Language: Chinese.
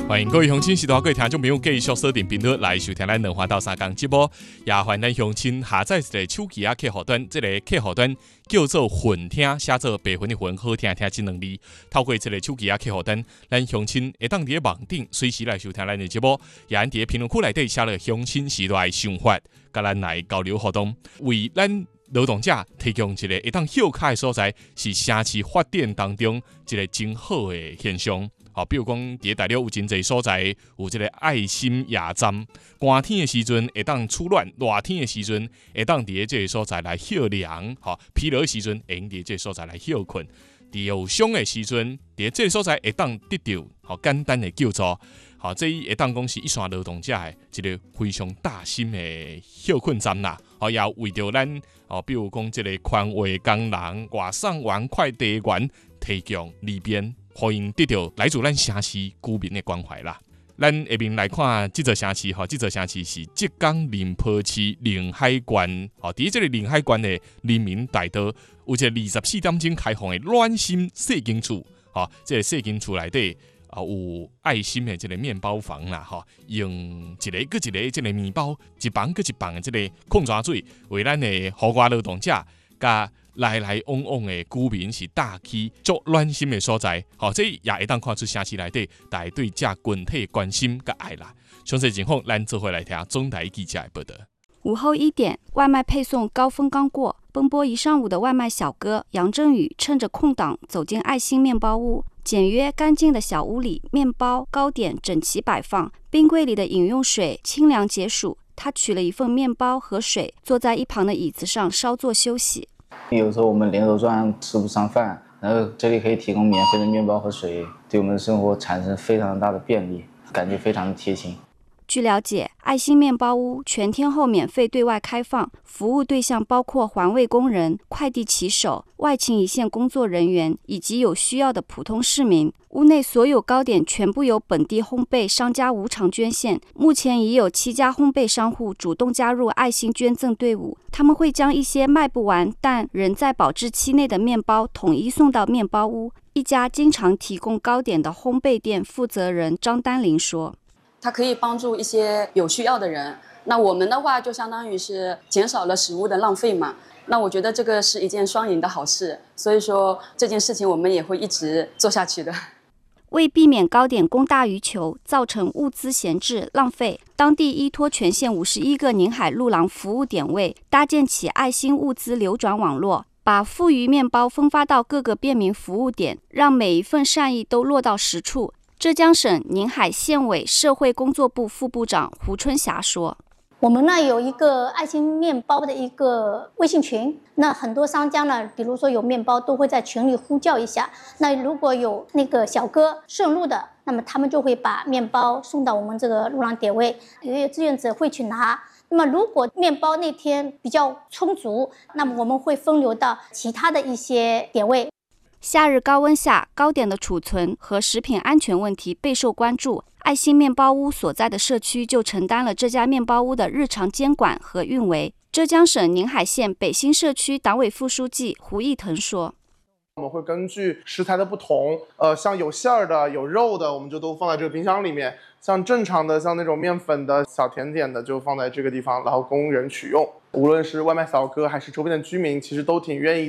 欢迎各位乡亲、时代各位听众朋友继续锁定频率来收听咱两花到三讲节目，也欢迎咱乡亲下载一个手机客户端，这个客户端叫做混听，写做白混的混，好听听这两字。透过这个手机客户端，咱乡亲会当伫网顶随时来收听咱的节目，也伫评论区内底写了乡亲时代想法，甲咱来交流互动，为咱劳动者提供一个会当休卡的所在，是城市发展当中一个真好的现象。比如讲，伫大陆有真侪所在有这个爱心夜站，寒天的时阵会当取暖，热天的时阵会当伫这个所在来休凉，疲劳的时阵会用伫这个所在来休困，伫有伤的时阵，伫这个所在会当得到简单的救助。这会当讲是一线劳动者的一个非常大心的休困站啦。也为着咱比如讲这个宽慰工人、外送员、快递员提供利便。互因得到来自咱城市居民的关怀啦。咱下面来看这座城市，这座城市是浙江宁波市宁海县。伫这个宁海县的人民大道，有一个24点钟开放的暖心细金厝。这个细金厝内底有爱心的这个面包房啦，用一个搁一个这个面包，一房搁一房的这个矿泉水，为咱的户外劳动者甲来来往往的居民是大气足暖心的所在，这也会当看出城市内底大家对这群体的关心甲爱啦。详细情况，咱做回来听中台记者的报道。 午后1点，外卖配送高峰刚过，奔波一上午的外卖小哥杨振宇趁着空档走进爱心面包屋。简约干净的小屋里，面包、糕点整齐摆放，冰柜里的饮用水清凉解暑。他取了一份面包和水，坐在一旁的椅子上稍作休息。 有时候我们连轴转吃不上饭，然后这里可以提供免费的面包和水，对我们的生活产生非常大的便利，感觉非常的贴心。 据了解，爱心面包屋全天候免费对外开放，服务对象包括环卫工人、快递骑手、外勤一线工作人员以及有需要的普通市民。屋内所有糕点全部由本地烘焙商家无偿捐献，目前已有7家烘焙商户主动加入爱心捐赠队伍，他们会将一些卖不完但仍在保质期内的面包统一送到面包屋。一家经常提供糕点的烘焙店负责人张丹玲说， 它可以帮助一些有需要的人，那我们的话就相当于是减少了食物的浪费嘛，那我觉得这个是一件双赢的好事，所以说这件事情我们也会一直做下去的。 为避免糕点供大于求，造成物资闲置浪费，当地依托全县51个宁海路廊服务点位，搭建起爱心物资流转网络，把富余面包分发到各个便民服务点，让每一份善意都落到实处。浙江省宁海县委社会工作部副部长胡春霞说， 我们呢有一个爱心面包的一个微信群，那很多商家呢，比如说有面包都会在群里呼叫一下，那如果有那个小哥顺路的，那么他们就会把面包送到我们这个路廊点位，也有志愿者会去拿。那么如果面包那天比较充足，那么我们会分流到其他的一些点位。 夏日高温下，糕点的储存和食品安全问题备受关注。爱心面包屋所在的社区就承担了这家面包屋的日常监管和运维。浙江省宁海县北新社区党委副书记胡义腾说， 我们会根据食材的不同，像有馅儿的、有肉的，我们就都放在这个冰箱里面；像正常的、像那种面粉的小甜点的，就放在这个地方，然后供人取用。无论是外卖小哥还是周边的居民，其实都挺愿意